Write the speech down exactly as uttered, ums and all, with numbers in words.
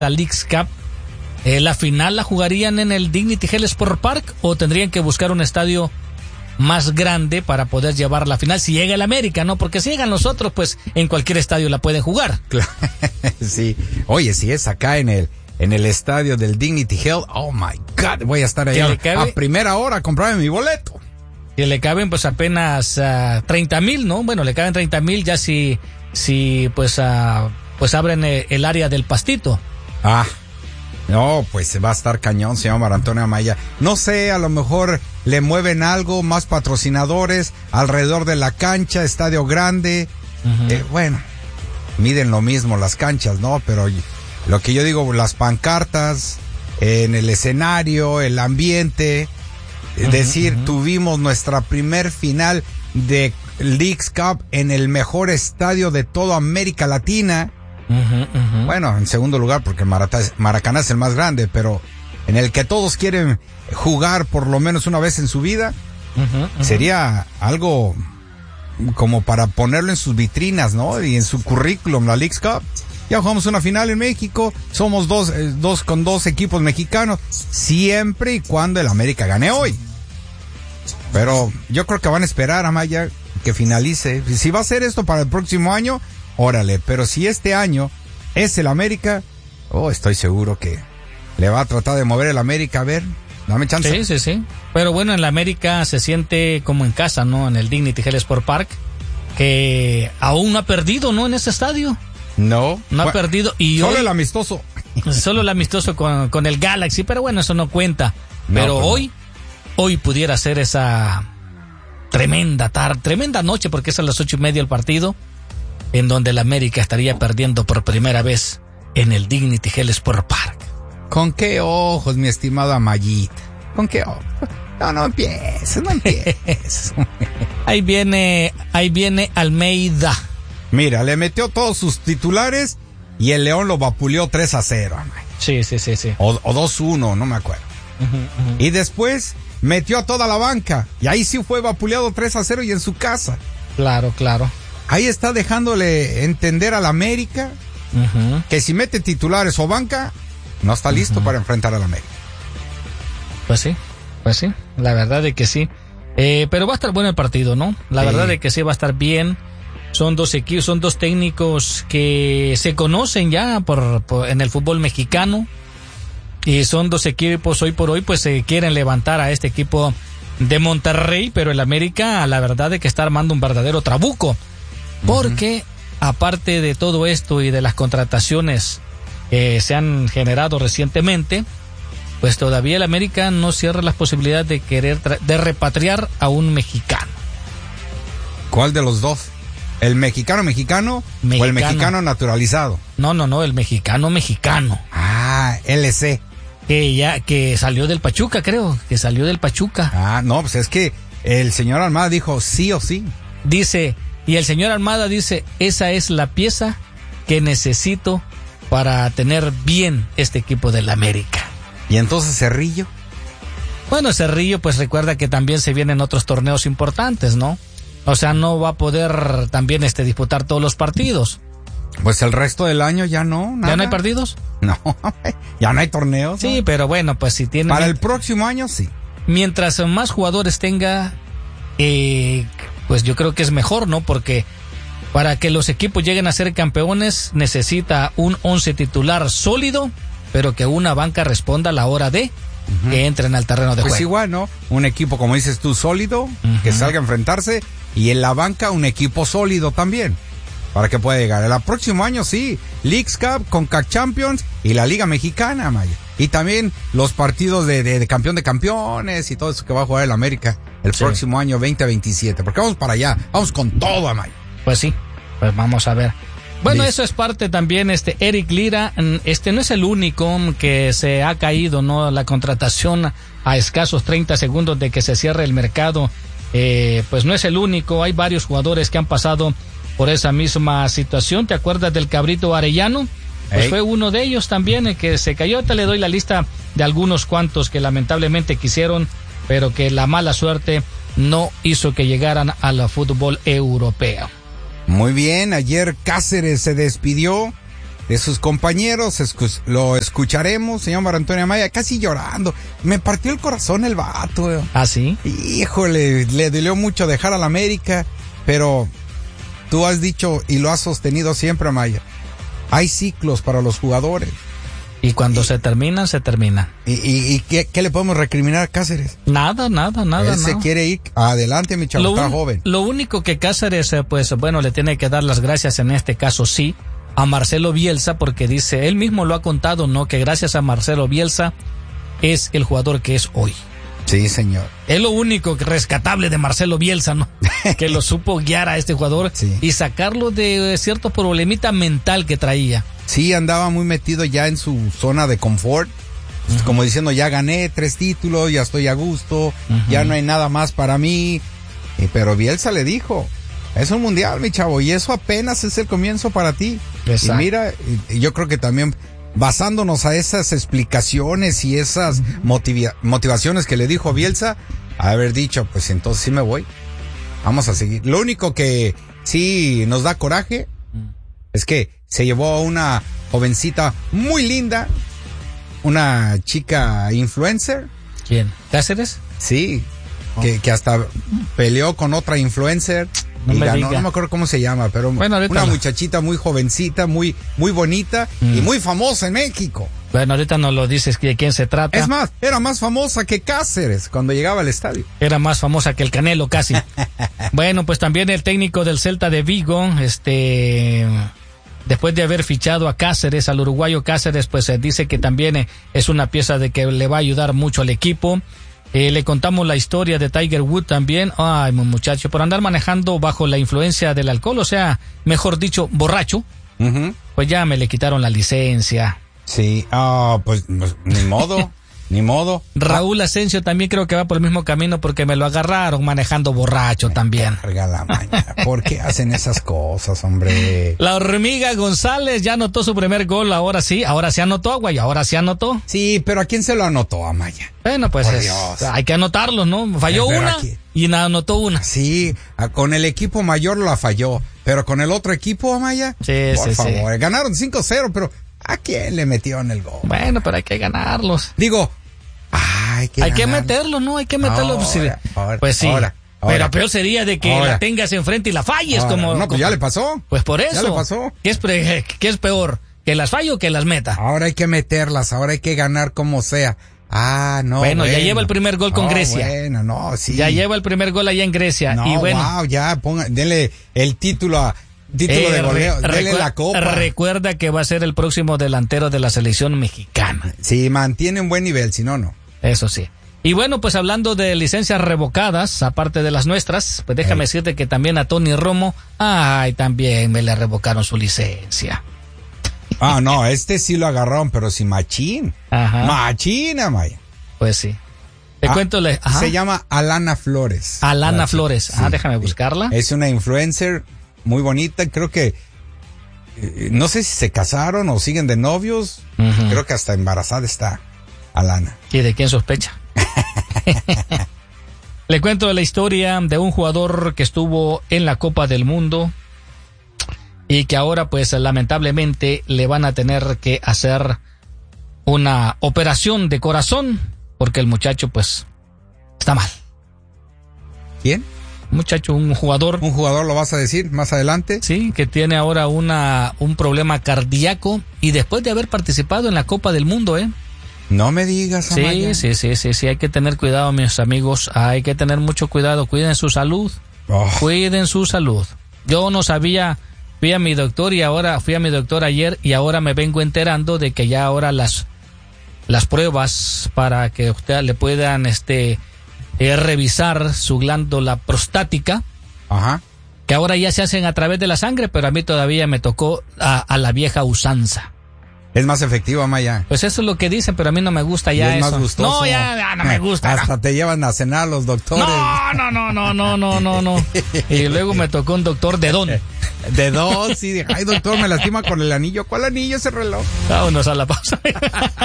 la Leagues Cup, eh, ¿la final la jugarían en el Dignity Health Sport Park o tendrían que buscar un estadio más grande para poder llevar la final si llega el América, ¿no? Porque si llegan los otros, pues en cualquier estadio la pueden jugar. Sí. Oye, si es acá en el en el estadio del Dignity Health, oh my God, voy a estar ahí a, a primera hora a comprarme mi boleto. Que le caben pues apenas uh, treinta mil, ¿no? Bueno, le caben treinta mil ya si, si pues, uh, pues abren el, el área del pastito. Ah, no, pues se va a estar cañón, señor Mar Antonio Amaya. No sé, a lo mejor le mueven algo, más patrocinadores alrededor de la cancha, estadio grande. Uh-huh. Eh, bueno, miden lo mismo las canchas, ¿no? Pero lo que yo digo, las pancartas, eh, en el escenario, el ambiente. Es uh-huh, decir, uh-huh. tuvimos nuestra primer final de Leagues Cup en el mejor estadio de toda América Latina. Uh-huh, uh-huh. Bueno, en segundo lugar porque Maratá, Maracaná es el más grande, pero en el que todos quieren jugar por lo menos una vez en su vida, uh-huh, uh-huh. sería algo como para ponerlo en sus vitrinas, ¿no? Y en su currículum, la Leagues Cup. Ya jugamos una final en México, somos dos, eh, dos con dos equipos mexicanos, siempre y cuando el América gane hoy. Pero yo creo que van a esperar, Amaya, que finalice. Si va a ser esto para el próximo año, órale. Pero si este año es el América, oh, estoy seguro que le va a tratar de mover el América. A ver, dame chance. Sí, sí, sí. Pero bueno, en la América se siente como en casa, ¿no? En el Dignity Health Sport Park, que aún no ha perdido, ¿no? En ese estadio. No. No ha bueno, perdido. Y solo hoy, el amistoso. Solo el amistoso con, con el Galaxy, pero bueno, eso no cuenta. Pero no, pues hoy, no. hoy pudiera ser esa tremenda tarde, tremenda noche, porque es a las ocho y media el partido, en donde el América estaría perdiendo por primera vez en el Dignity Health Sport Park. ¿Con qué ojos, mi estimado Amayita? ¿Con qué ojos? No, no empieces, no empieces. Ahí viene, ahí viene Almeida. Mira, le metió todos sus titulares y el León lo vapuleó tres a cero. Sí, sí, sí, sí. O, o dos uno, no me acuerdo. Uh-huh, uh-huh. Y después metió a toda la banca y ahí sí fue vapuleado tres a cero y en su casa. Claro, claro. Ahí está dejándole entender al América uh-huh. que si mete titulares o banca, no está listo uh-huh. para enfrentar al América. Pues sí, pues sí, la verdad de que sí. Eh, pero va a estar bueno el partido, ¿no? La sí. verdad de que sí va a estar bien. Son dos equipos, son dos técnicos que se conocen ya por, por en el fútbol mexicano y son dos equipos hoy por hoy pues se eh, quieren levantar a este equipo de Monterrey, pero el América la verdad de que está armando un verdadero trabuco porque uh-huh. aparte de todo esto y de las contrataciones que se han generado recientemente, pues todavía el América no cierra las posibilidades de querer tra- de repatriar a un mexicano. ¿Cuál de los dos? ¿El mexicano mexicano, mexicano o el mexicano naturalizado? No, no, no, el mexicano mexicano. Ah, L C. Que ya, que salió del Pachuca, creo, que salió del Pachuca. Ah, no, pues es que el señor Almada dijo sí o sí. Dice, y el señor Almada dice, esa es la pieza que necesito para tener bien este equipo del América. ¿Y entonces Cerrillo? Bueno, Cerrillo, pues recuerda que también se vienen otros torneos importantes, ¿no? O sea, no va a poder también este disputar todos los partidos. Pues el resto del año ya no, nada. ¿Ya no hay partidos? No, ya no hay torneos. Sí, ¿no? pero bueno, pues si tiene... Para el próximo año, sí. Mientras más jugadores tenga, eh, pues yo creo que es mejor, ¿no? Porque para que los equipos lleguen a ser campeones necesita un once titular sólido, pero que una banca responda a la hora de... Uh-huh. que entren al terreno de pues juego. Pues igual, ¿no? Un equipo, como dices tú, sólido, uh-huh. que salga a enfrentarse, y en la banca un equipo sólido también, para que pueda llegar. El próximo año, sí, Leagues Cup, CONCACAF Champions y la Liga Mexicana, Maya. Y también los partidos de, de, de campeón de campeones y todo eso que va a jugar el América el sí. próximo año veinte veintisiete, porque vamos para allá, vamos con todo, Amaya. Pues sí, pues vamos a ver. Bueno, Listo. Eso es parte también, este, Eric Lira, este no es el único que se ha caído, ¿no? La contratación a escasos treinta segundos de que se cierre el mercado, eh, pues no es el único, hay varios jugadores que han pasado por esa misma situación. ¿Te acuerdas del Cabrito Arellano? Pues hey. fue uno de ellos también el que se cayó. Te le doy la lista de algunos cuantos que lamentablemente quisieron, pero que la mala suerte no hizo que llegaran al fútbol europeo. Muy bien, ayer Cáceres se despidió de sus compañeros, escu- lo escucharemos, señor Marco Antonio Amaya, casi llorando. Me partió el corazón el vato. Güey. ¿Ah, sí? Híjole, le dolió mucho dejar al América, pero tú has dicho y lo has sostenido siempre, Amaya. Hay ciclos para los jugadores. Y cuando y, se terminan, se terminan. ¿Y, y, y ¿qué, qué le podemos recriminar a Cáceres? Nada, nada, nada. Él no. se quiere ir adelante, mi chavo, está joven. Lo único que Cáceres, pues bueno, le tiene que dar las gracias en este caso, sí, a Marcelo Bielsa, porque dice, él mismo lo ha contado, ¿no? Que gracias a Marcelo Bielsa es el jugador que es hoy. Sí, señor. Es lo único rescatable de Marcelo Bielsa, ¿no? Que lo supo guiar a este jugador sí. y sacarlo de cierto problemita mental que traía. Sí, andaba muy metido ya en su zona de confort, uh-huh. como diciendo, ya gané tres títulos, ya estoy a gusto, uh-huh. ya no hay nada más para mí. Y, pero Bielsa le dijo, es un mundial, mi chavo, y eso apenas es el comienzo para ti. Exacto. Y mira, y yo creo que también basándonos a esas explicaciones y esas uh-huh. motiva- motivaciones que le dijo Bielsa, haber dicho, pues entonces sí me voy, vamos a seguir. Lo único que sí nos da coraje uh-huh. es que se llevó a una jovencita muy linda, una chica influencer. ¿Quién? ¿Cáceres? Sí, oh. que, que hasta peleó con otra influencer. No y me ganó, diga. no me acuerdo cómo se llama, pero bueno, una no. muchachita muy jovencita, muy, muy bonita mm. y muy famosa en México. Bueno, ahorita no lo dices de quién se trata. Es más, era más famosa que Cáceres cuando llegaba al estadio. Era más famosa que el Canelo casi. Bueno, pues también el técnico del Celta de Vigo, este... después de haber fichado a Cáceres, al uruguayo Cáceres, pues eh, dice que también eh, es una pieza de que le va a ayudar mucho al equipo. Eh, le contamos la historia de Tiger Woods también. Ay, muchacho, por andar manejando bajo la influencia del alcohol, o sea, mejor dicho, borracho, uh-huh. pues ya me le quitaron la licencia. Sí, ah, oh, pues, pues ni modo. Ni modo. Raúl Asensio también creo que va por el mismo camino porque me lo agarraron manejando borracho me también. Carga la maña. ¿Por qué hacen esas cosas, hombre? La hormiga González ya anotó su primer gol, ahora sí, ahora se anotó, güey, ahora se anotó. Sí, pero ¿a quién se lo anotó, Amaya? Bueno, pues es, hay que anotarlo, ¿no? Falló pero una aquí, y nada, anotó una. Sí, con el equipo mayor la falló, pero con el otro equipo, Amaya, sí, por sí, favor, sí. Ganaron cinco cero, pero ¿a quién le metió en el gol? Bueno, pero hay que ganarlos. Digo, Hay que, hay que meterlo, ¿no? Hay que meterlo. Ahora, pues, ahora, pues sí. Ahora, ahora. Pero peor sería de que ahora. la tengas enfrente y la falles ahora. como... No, pues como, ya le pasó. Pues por eso. Ya le pasó. ¿Qué es, pre, ¿Qué es peor? ¿Que las falle o que las meta? Ahora hay que meterlas, ahora hay que ganar como sea. Ah, no. Bueno, bueno. ya lleva el primer gol con oh, Grecia. Bueno, no, sí. Ya lleva el primer gol allá en Grecia. No, y bueno. wow, ya, ponga, denle el título a... Título eh, de goleo, re, denle la copa. Recuerda que va a ser el próximo delantero de la selección mexicana. Sí, mantiene un buen nivel, si no, no. Eso sí. Y bueno, pues hablando de licencias revocadas, aparte de las nuestras, pues déjame Ey. decirte que también a Tony Romo, ay, también me le revocaron su licencia. Ah, no, este sí lo agarraron, pero sí machín. Ajá. Machín, Amaya. Pues sí. Te ah, cuento. Le, se llama Alana Flores. Alana Flores. Sí, ah, déjame buscarla. Es una influencer muy bonita, creo que eh, no sé si se casaron o siguen de novios, uh-huh. creo que hasta embarazada está Alana. ¿Y de quién sospecha? Le cuento la historia de un jugador que estuvo en la Copa del Mundo y que ahora pues lamentablemente le van a tener que hacer una operación de corazón porque el muchacho pues está mal. ¿Quién? Muchacho, un jugador. ¿Un jugador lo vas a decir más adelante? Sí, que tiene ahora una un problema cardíaco y después de haber participado en la Copa del Mundo, ¿eh? No me digas, Amaya. Sí, sí, sí, sí, sí, hay que tener cuidado, mis amigos, hay que tener mucho cuidado, cuiden su salud, oh. cuiden su salud. Yo no sabía, fui a mi doctor y ahora, fui a mi doctor ayer y ahora me vengo enterando de que ya ahora las, las pruebas para que usted le puedan, este, eh, revisar su glándula prostática, ajá, que ahora ya se hacen a través de la sangre, pero a mí todavía me tocó a, a la vieja usanza. Es más efectivo, Amaya. Pues eso es lo que dicen, pero a mí no me gusta ya es eso. Más gustoso. No, ya, ya no me gusta. Hasta no. te llevan a cenar los doctores. No, no, no, no, no, no, no, no. Y luego me tocó un doctor de don. De dos, sí. Ay, doctor, me lastima con el anillo. ¿Cuál anillo? Ese reloj. Vámonos a la pausa.